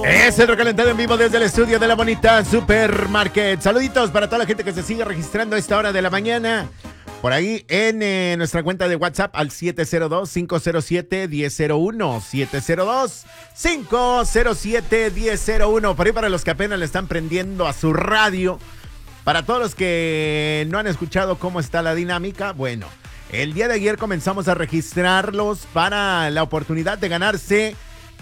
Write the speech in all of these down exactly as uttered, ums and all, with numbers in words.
Es el recalentado en vivo desde el estudio de la bonita Supermarket. Saluditos para toda la gente que se sigue registrando a esta hora de la mañana. Por ahí en eh, nuestra cuenta de WhatsApp al siete cero dos, cinco cero siete, uno cero cero uno. siete cero dos, cinco cero siete, uno cero cero uno. Por ahí para los que apenas le están prendiendo a su radio. Para todos los que no han escuchado cómo está la dinámica, bueno, el día de ayer comenzamos a registrarlos para la oportunidad de ganarse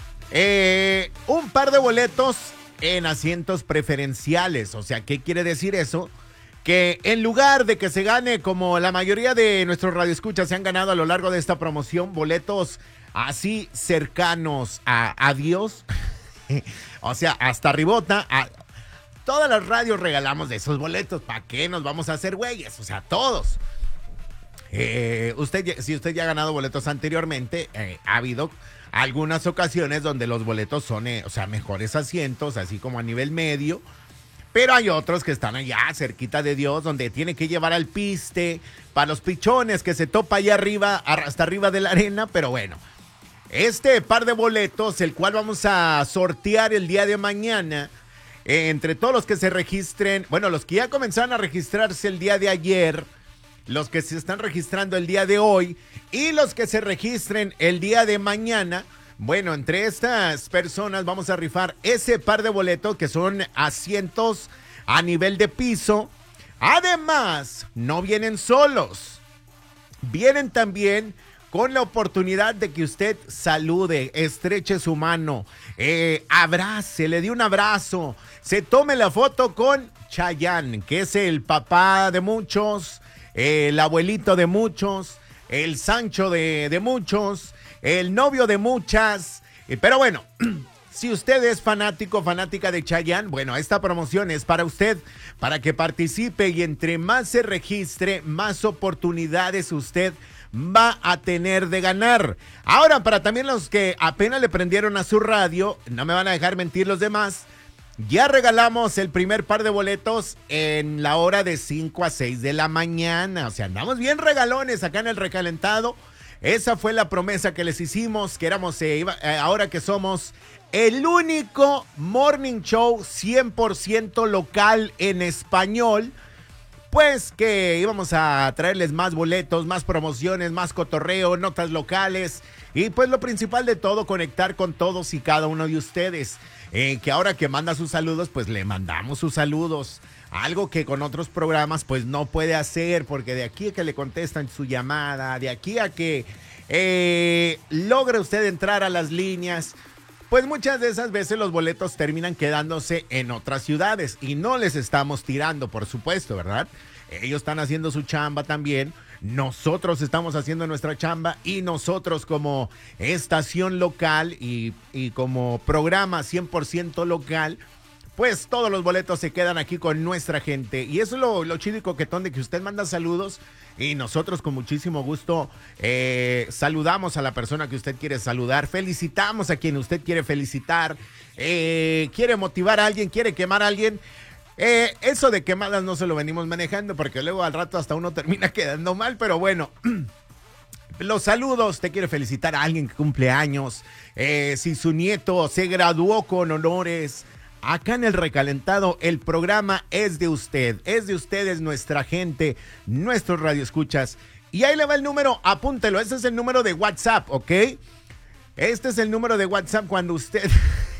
eh, un par de boletos en asientos preferenciales. O sea, ¿qué quiere decir eso? Que en lugar de que se gane, como la mayoría de nuestros radioescuchas se han ganado a lo largo de esta promoción, boletos así cercanos a, a Dios, o sea, hasta ribota, a, todas las radios regalamos de esos boletos. ¿Para qué nos vamos a hacer güeyes? O sea, todos. Eh, usted, si usted ya ha ganado boletos anteriormente, eh, ha habido algunas ocasiones donde los boletos son, eh, o sea, mejores asientos, así como a nivel medio. Pero hay otros que están allá, cerquita de Dios, donde tiene que llevar al piste, para los pichones que se topa allá arriba, hasta arriba de la arena. Pero bueno, este par de boletos, el cual vamos a sortear el día de mañana, eh, entre todos los que se registren, bueno, los que ya comenzaron a registrarse el día de ayer, los que se están registrando el día de hoy y los que se registren el día de mañana. Bueno, entre estas personas vamos a rifar ese par de boletos que son asientos a nivel de piso. Además, no vienen solos. Vienen también con la oportunidad de que usted salude, estreche su mano, eh, abrace, le dé un abrazo, se tome la foto con Chayanne, que es el papá de muchos, el abuelito de muchos, el Sancho de, de muchos, el novio de muchas. Pero bueno, si usted es fanático, fanática de Chayanne, bueno, esta promoción es para usted, para que participe, y entre más se registre, más oportunidades usted va a tener de ganar. Ahora, para también los que apenas le prendieron a su radio, no me van a dejar mentir los demás, ya regalamos el primer par de boletos en la hora de cinco a seis de la mañana. O sea, andamos bien regalones acá en el recalentado. Esa fue la promesa que les hicimos, que éramos, eh, iba, eh, ahora que somos el único morning show cien por ciento local en español, pues que íbamos a traerles más boletos, más promociones, más cotorreo, notas locales y pues lo principal de todo, conectar con todos y cada uno de ustedes. Eh, que ahora que manda sus saludos, pues le mandamos sus saludos. Algo que con otros programas pues no puede hacer, porque de aquí a que le contestan su llamada, de aquí a que eh, logre usted entrar a las líneas, pues muchas de esas veces los boletos terminan quedándose en otras ciudades y no les estamos tirando, por supuesto, ¿verdad? Ellos están haciendo su chamba también, nosotros estamos haciendo nuestra chamba, y nosotros como estación local y, y como programa cien por ciento local, pues todos los boletos se quedan aquí con nuestra gente. Y eso es lo, lo chido y coquetón, de que usted manda saludos y nosotros con muchísimo gusto eh, saludamos a la persona que usted quiere saludar, felicitamos a quien usted quiere felicitar, eh, quiere motivar a alguien, quiere quemar a alguien. Eh, eso de quemadas no se lo venimos manejando, porque luego al rato hasta uno termina quedando mal, pero bueno. Los saludos, te quiere felicitar a alguien que cumple años, eh, si su nieto se graduó con honores. Acá en el recalentado, el programa es de usted, es de ustedes, nuestra gente, nuestros radioescuchas. Y ahí le va el número, apúntelo, ese es el número de WhatsApp, ¿ok? Este es el número de WhatsApp cuando usted,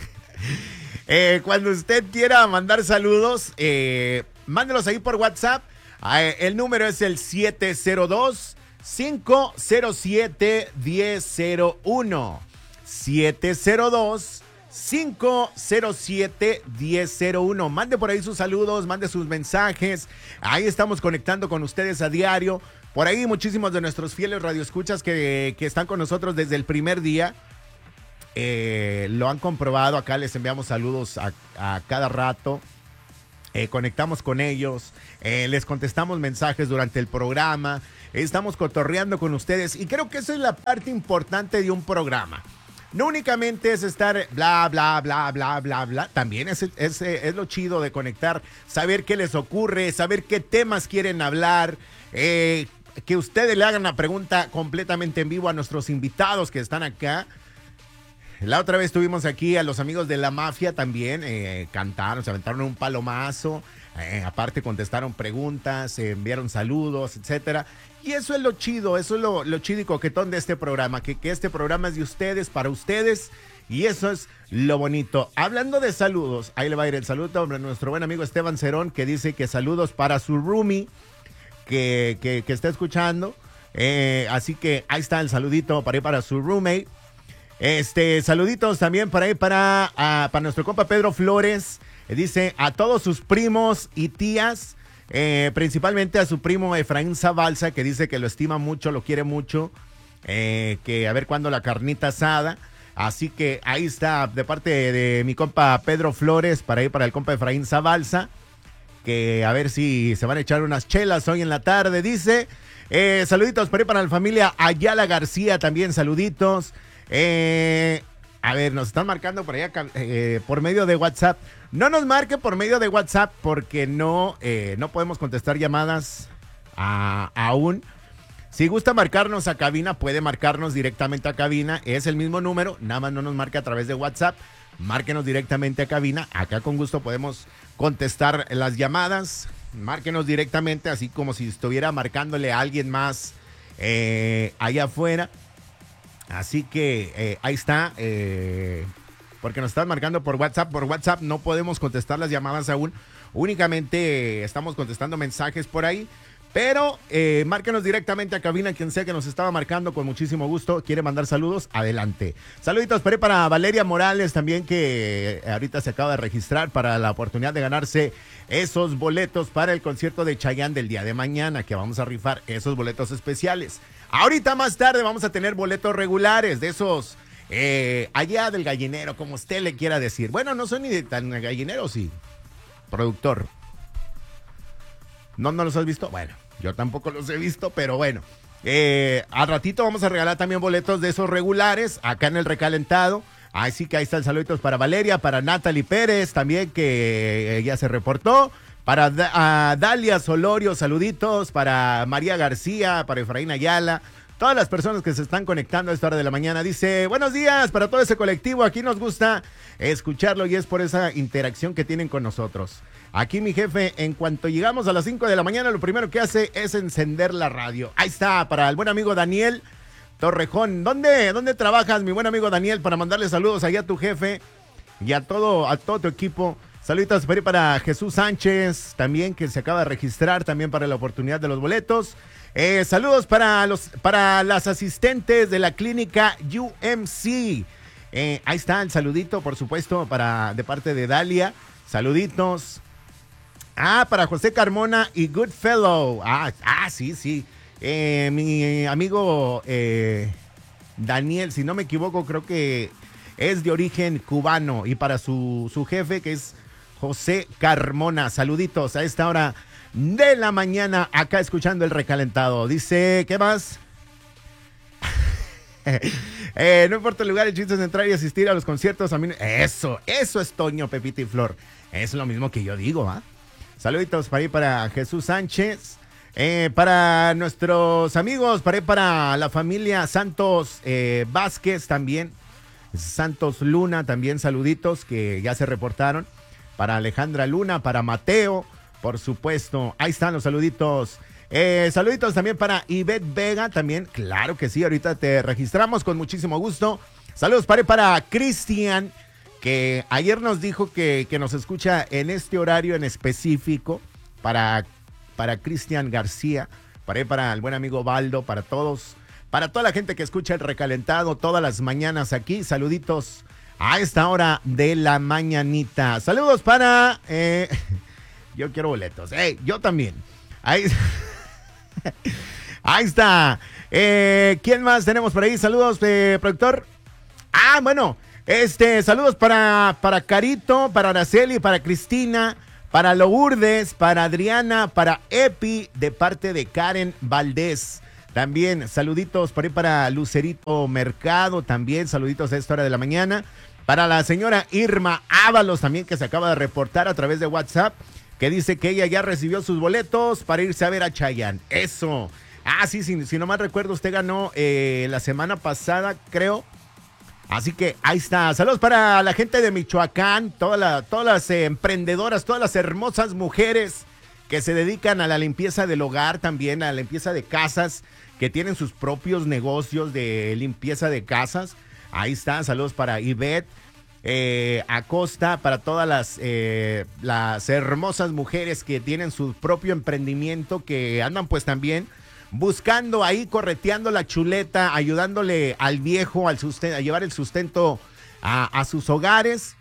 eh, cuando usted quiera mandar saludos, eh, mándelos ahí por WhatsApp. Eh, el número es el siete cero dos, cinco cero siete, uno cero cero uno. siete cero dos, cinco cero siete, uno cero cero uno. Mande por ahí sus saludos, mande sus mensajes. Ahí estamos conectando con ustedes a diario. Por ahí muchísimos de nuestros fieles radioescuchas que, que están con nosotros desde el primer día eh, lo han comprobado. Acá les enviamos saludos a, a cada rato. Eh, conectamos con ellos, eh, les contestamos mensajes durante el programa, estamos cotorreando con ustedes, y creo que esa es la parte importante de un programa. No únicamente es estar bla, bla, bla, bla, bla, bla. También es, es, es lo chido de conectar, saber qué les ocurre, saber qué temas quieren hablar, eh, que ustedes le hagan la pregunta completamente en vivo a nuestros invitados que están acá. La otra vez tuvimos aquí a los amigos de La Mafia también, eh, cantaron, se aventaron un palomazo, eh, aparte contestaron preguntas, eh, enviaron saludos, etcétera. Y eso es lo chido, eso es lo, lo chido y coquetón de este programa, que, que este programa es de ustedes, para ustedes, y eso es lo bonito. Hablando de saludos, ahí le va a ir el saludo a nuestro buen amigo Esteban Cerón, que dice que saludos para su roomie, que, que, que está escuchando. Eh, así que ahí está el saludito para ir para su roommate. Este, saluditos también para ir para, uh, para nuestro compa Pedro Flores. Eh, dice a todos sus primos y tías, eh, principalmente a su primo Efraín Zabalza, que dice que lo estima mucho, lo quiere mucho, eh, que a ver cuándo la carnita asada. Así que ahí está, de parte de, de mi compa Pedro Flores, para ir para el compa Efraín Zabalza, que a ver si se van a echar unas chelas hoy en la tarde, dice. Eh, saluditos para, para la familia Ayala García, también saluditos. Eh, a ver, nos están marcando por allá eh, por medio de WhatsApp. No nos marquen por medio de WhatsApp porque no, eh, no podemos contestar llamadas a, aún. Si gusta marcarnos a cabina, puede marcarnos directamente a cabina. Es el mismo número, nada más no nos marque a través de WhatsApp. Márquenos directamente a cabina. Acá con gusto podemos contestar las llamadas. Márquenos directamente, así como si estuviera marcándole a alguien más eh, allá afuera. Así que eh, ahí está, eh, porque nos están marcando por WhatsApp. Por WhatsApp no podemos contestar las llamadas aún. Únicamente eh, estamos contestando mensajes por ahí. Pero eh, márquenos directamente a cabina, quien sea que nos estaba marcando, con muchísimo gusto. Quiere mandar saludos, adelante. Saluditos para Valeria Morales también, que ahorita se acaba de registrar para la oportunidad de ganarse esos boletos para el concierto de Chayanne del día de mañana, que vamos a rifar esos boletos especiales. Ahorita más tarde vamos a tener boletos regulares de esos eh, allá del gallinero, como usted le quiera decir. Bueno, no son ni de tan gallinero, sí. Productor. ¿No, no los has visto? Bueno, yo tampoco los he visto, pero bueno. Eh, al ratito vamos a regalar también boletos de esos regulares acá en el recalentado. Así que ahí están saluditos para Valeria, para Natalie Pérez también, que ya se reportó. Para uh, Dalia Solorio, saluditos. Para María García, para Efraín Ayala. Todas las personas que se están conectando a esta hora de la mañana. Dice, buenos días para todo ese colectivo. Aquí nos gusta escucharlo y es por esa interacción que tienen con nosotros. Aquí mi jefe, en cuanto llegamos a las cinco de la mañana, lo primero que hace es encender la radio. Ahí está, para el buen amigo Daniel Torrejón. ¿Dónde, dónde trabajas, mi buen amigo Daniel? Para mandarle saludos allá a tu jefe y a todo, a todo tu equipo. Saluditos para Jesús Sánchez, también, que se acaba de registrar también para la oportunidad de los boletos. Eh, saludos para, los, para las asistentes de la clínica U M C. Eh, ahí está el saludito, por supuesto, para, de parte de Dalia. Saluditos. Ah, para José Carmona y Goodfellow. Ah, ah sí, sí. Eh, mi amigo eh, Daniel, si no me equivoco, creo que es de origen cubano. Y para su, su jefe, que es José Carmona. Saluditos a esta hora de la mañana, acá escuchando el recalentado. Dice, ¿qué más? eh, no importa el lugar, el chiste es entrar y asistir a los conciertos. A mí, eso, eso es Toño, Pepita y Flor. Es lo mismo que yo digo, ¿ah? ¿eh? Saluditos para ir para Jesús Sánchez. Eh, para nuestros amigos, para ir para la familia Santos eh, Vázquez también. Santos Luna también, saluditos que ya se reportaron. Para Alejandra Luna, para Mateo, por supuesto. Ahí están los saluditos. Eh, saluditos también para Ivette Vega, también, claro que sí, ahorita te registramos con muchísimo gusto. Saludos para, para Cristian, que ayer nos dijo que, que nos escucha en este horario en específico, para, para Cristian García, para, para el buen amigo Baldo, para todos, para toda la gente que escucha el recalentado todas las mañanas aquí. Saluditos a esta hora de la mañanita. Saludos para... Eh, yo quiero boletos. Hey, yo también. Ahí, ahí está. Eh, ¿Quién más tenemos por ahí? Saludos, eh, productor. Ah, bueno. Este, saludos para, para Carito, para Araceli, para Cristina, para Lourdes, para Adriana, para Epi, de parte de Karen Valdés. También saluditos por ahí para Lucerito Mercado, también saluditos a esta hora de la mañana. Para la señora Irma Ábalos también, que se acaba de reportar a través de WhatsApp, que dice que ella ya recibió sus boletos para irse a ver a Chayanne. Eso. Ah, sí, si, si no mal recuerdo, usted ganó eh, la semana pasada, creo, Así que ahí está. Saludos para la gente de Michoacán, toda la, todas las eh, emprendedoras, todas las hermosas mujeres que se dedican a la limpieza del hogar, también a la limpieza de casas, que tienen sus propios negocios de limpieza de casas. Ahí está. Saludos para Ivette eh, Acosta, para todas las, eh, las hermosas mujeres que tienen su propio emprendimiento, que andan pues también buscando ahí, correteando la chuleta, ayudándole al viejo al sustento, a llevar el sustento a, a sus hogares.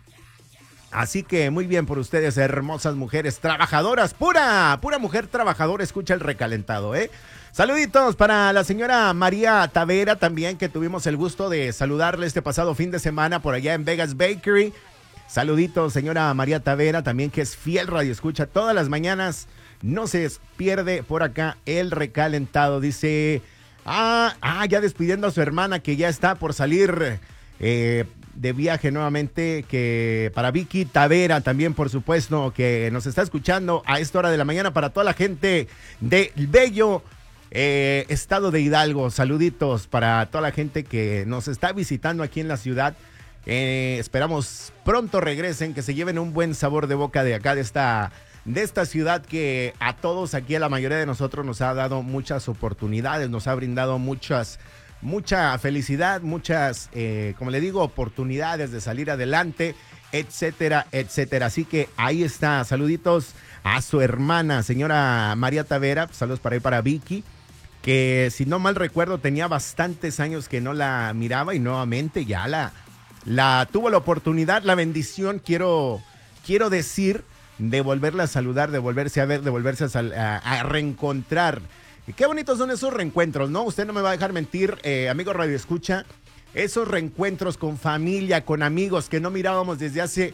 Así que muy bien por ustedes, hermosas mujeres trabajadoras, pura, pura mujer trabajadora, escucha el recalentado, ¿eh? Saluditos para la señora María Tavera también, que tuvimos el gusto de saludarle este pasado fin de semana por allá en Vegas Bakery. Saluditos, señora María Tavera, también que es fiel radio escucha todas las mañanas. No se pierde por acá el recalentado. Dice, ah, ah, ya despidiendo a su hermana que ya está por salir eh, de viaje nuevamente. Que para Vicky Tavera también, por supuesto, que nos está escuchando a esta hora de la mañana. Para toda la gente de bello eh, estado de Hidalgo. Saluditos para toda la gente que nos está visitando aquí en la ciudad. Eh, esperamos pronto regresen, que se lleven un buen sabor de boca de acá, de esta... de esta ciudad que a todos aquí, a la mayoría de nosotros, nos ha dado muchas oportunidades, nos ha brindado muchas, mucha felicidad, muchas, eh, como le digo, oportunidades de salir adelante, etcétera, etcétera. Así que ahí está, saluditos a su hermana, señora María Tavera, saludos para ahí para Vicky, que si no mal recuerdo tenía bastantes años que no la miraba y nuevamente ya la, la tuvo la oportunidad, la bendición, quiero, quiero decir, de volverla a saludar, de volverse a ver, de volverse a, sal, a, a reencontrar. Y qué bonitos son esos reencuentros, ¿no? Usted no me va a dejar mentir, eh, amigo Radio Escucha, esos reencuentros con familia, con amigos que no mirábamos desde hace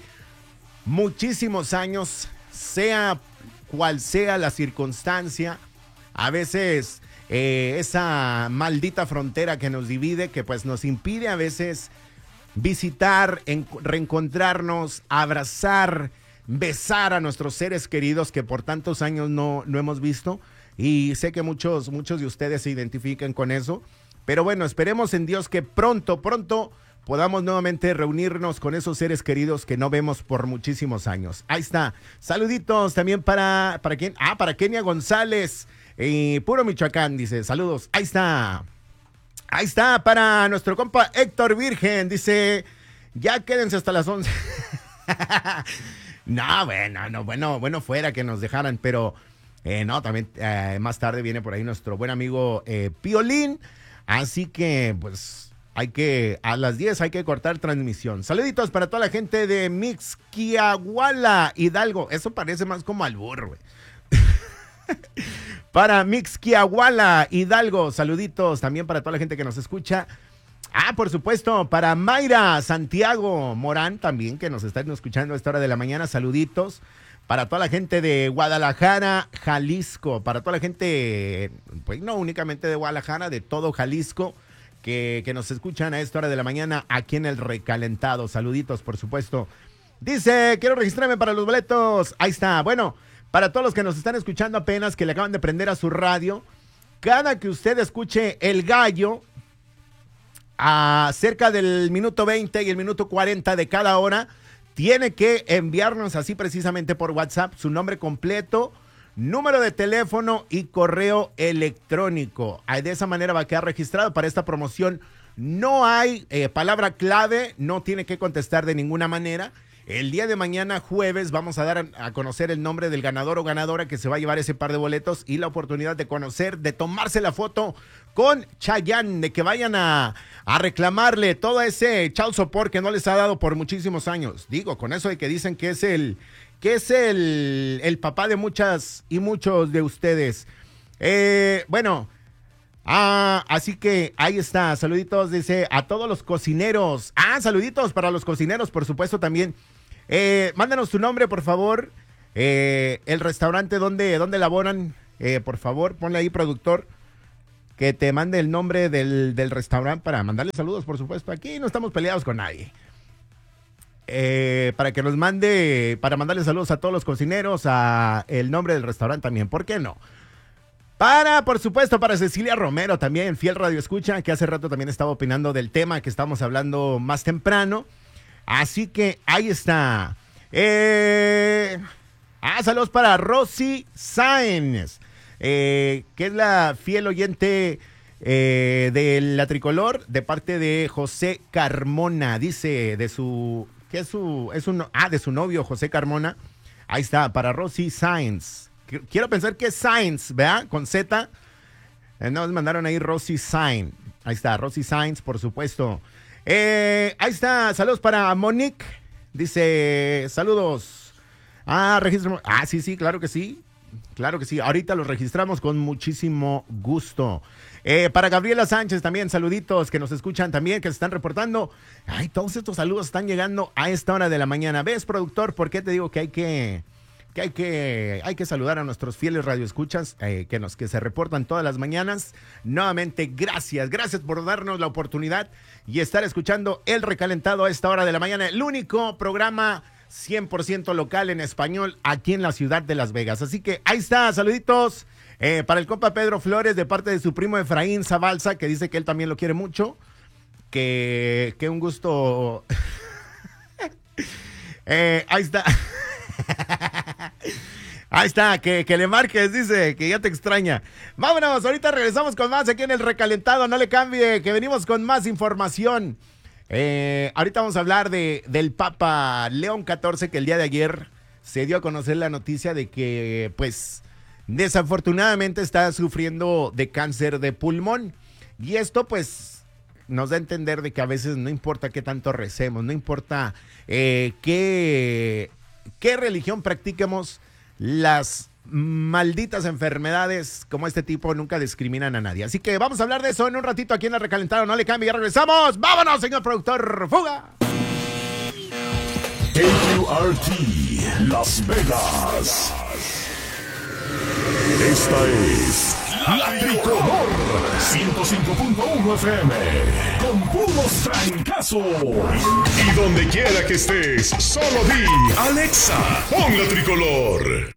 muchísimos años, sea cual sea la circunstancia. A veces eh, esa maldita frontera que nos divide, que pues nos impide a veces visitar, en, reencontrarnos, abrazar, besar a nuestros seres queridos que por tantos años no, no hemos visto, y sé que muchos, muchos de ustedes se identifican con eso, pero bueno, esperemos en Dios que pronto, pronto podamos nuevamente reunirnos con esos seres queridos que no vemos por muchísimos años. Ahí está, saluditos también para, ¿para quién? Ah, para Kenia González, eh, puro Michoacán, dice, saludos, ahí está, ahí está, para nuestro compa Héctor Virgen, dice, ya quédense hasta las once. No, bueno, no, bueno, bueno fuera que nos dejaran, pero eh, no, también eh, más tarde viene por ahí nuestro buen amigo eh, Piolín, así que pues hay que, a las diez hay que cortar transmisión. Saluditos para toda la gente de Mixquiahuala, Hidalgo, eso parece más como albur, güey. Para Mixquiahuala, Hidalgo, saluditos también para toda la gente que nos escucha. Ah, por supuesto, para Mayra Santiago Morán también, que nos están escuchando a esta hora de la mañana, saluditos. Para toda la gente de Guadalajara, Jalisco, para toda la gente, pues no únicamente de Guadalajara, de todo Jalisco, que, que nos escuchan a esta hora de la mañana aquí en el recalentado. Saluditos, por supuesto. Dice, quiero registrarme para los boletos. Ahí está. Bueno, para todos los que nos están escuchando apenas, que le acaban de prender a su radio, cada que usted escuche el gallo, a cerca del minuto veinte y el minuto cuarenta de cada hora, tiene que enviarnos así precisamente por WhatsApp su nombre completo, número de teléfono y correo electrónico. De esa manera va a quedar registrado para esta promoción. No hay eh, palabra clave, no tiene que contestar de ninguna manera. El día de mañana, jueves, vamos a dar a conocer el nombre del ganador o ganadora que se va a llevar ese par de boletos y la oportunidad de conocer, de tomarse la foto con Chayanne, de que vayan a, a reclamarle todo ese child support que no les ha dado por muchísimos años. Digo, con eso de que dicen que es el, que es el, el papá de muchas y muchos de ustedes. Eh, bueno, ah, así que ahí está, saluditos, dice, a todos los cocineros. Ah, saluditos para los cocineros, por supuesto, también. Eh, mándanos tu nombre, por favor. Eh, el restaurante donde, donde laboran, eh, por favor, ponle ahí, productor, que te mande el nombre del, del restaurante para mandarle saludos, por supuesto. Aquí no estamos peleados con nadie. Eh, para que nos mande, para mandarle saludos a todos los cocineros, a el nombre del restaurante también, ¿por qué no? Para, por supuesto, para Cecilia Romero también, fiel radio escucha, que hace rato también estaba opinando del tema que estamos hablando más temprano. Así que ahí está. Eh... Ah, saludos para Rosy Sáenz, eh, que es la fiel oyente eh, de la Tricolor, de parte de José Carmona. Dice de su, ¿qué es su, es un, ah, de su novio José Carmona. Ahí está, para Rosy Sáenz. Quiero pensar que es Sáenz, ¿verdad? Con Z. Eh, nos mandaron ahí Rosy Sáenz. Ahí está, Rosy Sáenz, por supuesto. Eh, ahí está, saludos para Monique. Dice, saludos. Ah, registro. Ah, sí, sí, claro que sí. Claro que sí. Ahorita los registramos con muchísimo gusto. Eh, para Gabriela Sánchez también, saluditos que nos escuchan también, que se están reportando. Ay, todos estos saludos están llegando a esta hora de la mañana. ¿Ves, productor? ¿Por qué te digo que hay que, que hay que, hay que saludar a nuestros fieles radioescuchas eh, que nos, que se reportan todas las mañanas? Nuevamente, gracias. Gracias por darnos la oportunidad y estar escuchando El Recalentado a esta hora de la mañana. El único programa cien por ciento local en español aquí en la ciudad de Las Vegas. Así que ahí está, saluditos eh, para el compa Pedro Flores de parte de su primo Efraín Zabalza, que dice que él también lo quiere mucho, que, que un gusto. eh, ahí está. Ahí está, que, que le marques, dice, que ya te extraña. Vámonos, ahorita regresamos con más aquí en El Recalentado, no le cambie, que venimos con más información. Eh, ahorita vamos a hablar de, del Papa León catorce, que el día de ayer se dio a conocer la noticia de que, pues, desafortunadamente está sufriendo de cáncer de pulmón. Y esto, pues, nos da a entender de que a veces no importa qué tanto recemos, no importa eh, qué, qué religión practiquemos, las malditas enfermedades como este tipo nunca discriminan a nadie. Así que vamos a hablar de eso en un ratito aquí en El Recalentado. No le cambie, ya regresamos. ¡Vámonos, señor productor! ¡Fuga! K Q R T Las Vegas. Esta es La Tricolor ciento cinco punto uno F M con puros trancazos. Y donde quiera que estés, solo di Alexa, pon La Tricolor.